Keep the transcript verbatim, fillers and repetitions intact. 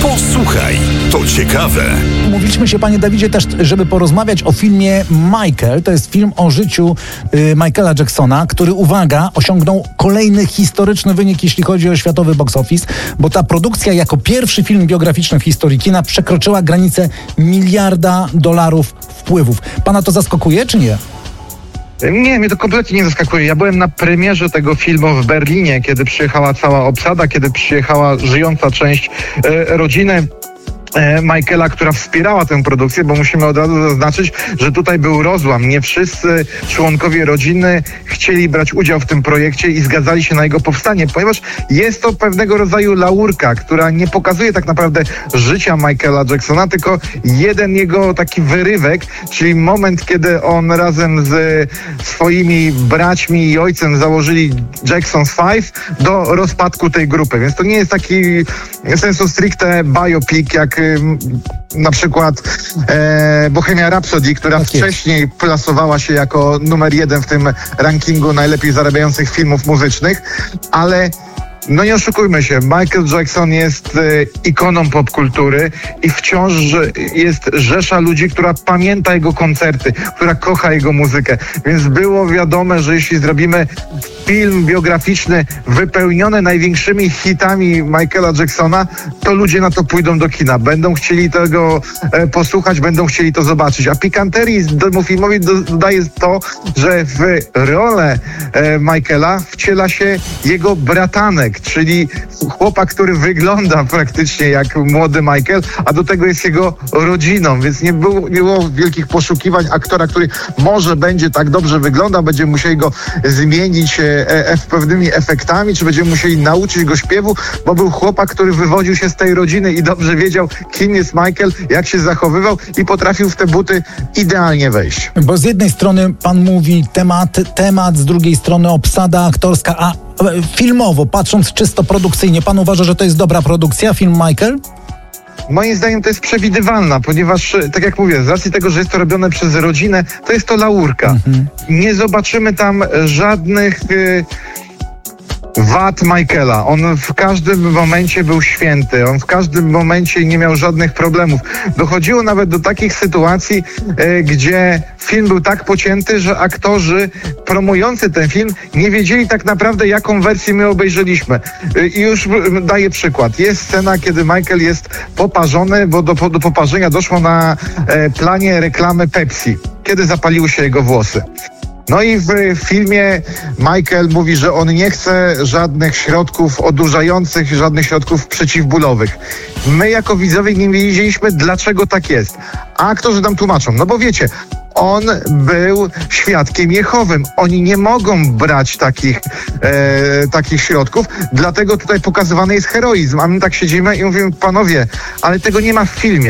Posłuchaj, to ciekawe. Mówiliśmy się, panie Dawidzie, też, żeby porozmawiać o filmie Michael. To jest film o życiu y, Michaela Jacksona, który, uwaga, osiągnął kolejny historyczny wynik, jeśli chodzi o światowy box office, bo ta produkcja jako pierwszy film biograficzny w historii kina przekroczyła granicę miliarda dolarów wpływów. Pana to zaskakuje, czy nie? Nie, mnie to kompletnie nie zaskakuje. Ja byłem na premierze tego filmu w Berlinie, kiedy przyjechała cała obsada, kiedy przyjechała żyjąca część e, rodziny Michaela, która wspierała tę produkcję, bo musimy od razu zaznaczyć, że tutaj był rozłam. Nie wszyscy członkowie rodziny chcieli brać udział w tym projekcie i zgadzali się na jego powstanie, ponieważ jest to pewnego rodzaju laurka, która nie pokazuje tak naprawdę życia Michaela Jacksona, tylko jeden jego taki wyrywek, czyli moment, kiedy on razem z swoimi braćmi i ojcem założyli Jackson's Five do rozpadku tej grupy. Więc to nie jest taki sensu stricte biopic, jak na przykład e, Bohemia Rhapsody, która tak wcześniej jest. plasowała się jako numer jeden w tym rankingu najlepiej zarabiających filmów muzycznych, ale no nie oszukujmy się, Michael Jackson jest e, ikoną popkultury i wciąż jest rzesza ludzi, która pamięta jego koncerty, która kocha jego muzykę. Więc było wiadome, że jeśli zrobimy film biograficzny wypełniony największymi hitami Michaela Jacksona, to ludzie na to pójdą do kina. Będą chcieli tego e, posłuchać, będą chcieli to zobaczyć. A pikanterii temu filmowi dodaje to, że w rolę e, Michaela wciela się jego bratanek, czyli chłopak, który wygląda praktycznie jak młody Michael, a do tego jest jego rodziną, więc nie było, nie było wielkich poszukiwań aktora, który może będzie tak dobrze wyglądał, będziemy musieli go zmienić e, e, pewnymi efektami, czy będziemy musieli nauczyć go śpiewu, bo był chłopak, który wywodził się z tej rodziny i dobrze wiedział, kim jest Michael, jak się zachowywał i potrafił w te buty idealnie wejść. Bo z jednej strony pan mówi temat, temat, z drugiej strony obsada aktorska, a filmowo, patrząc czysto produkcyjnie, pan uważa, że to jest dobra produkcja, film Michael? Moim zdaniem to jest przewidywalna, ponieważ, tak jak mówię, z racji tego, że jest to robione przez rodzinę, to jest to laurka. Mhm. Nie zobaczymy tam żadnych y, wad Michaela. On w każdym momencie był święty. On w każdym momencie nie miał żadnych problemów. Dochodziło nawet do takich sytuacji, y, gdzie film był tak pocięty, że aktorzy promujący ten film nie wiedzieli tak naprawdę, jaką wersję my obejrzeliśmy. I już daję przykład. Jest scena, kiedy Michael jest poparzony, bo do, do poparzenia doszło na e, planie reklamy Pepsi, kiedy zapaliły się jego włosy. No i w filmie Michael mówi, że on nie chce żadnych środków odurzających, żadnych środków przeciwbólowych. My jako widzowie nie wiedzieliśmy, dlaczego tak jest. A aktorzy nam tłumaczą, no bo wiecie, on był świadkiem Jehowym. Oni nie mogą brać takich, e, takich środków, dlatego tutaj pokazywany jest heroizm. A my tak siedzimy i mówimy, panowie, ale tego nie ma w filmie.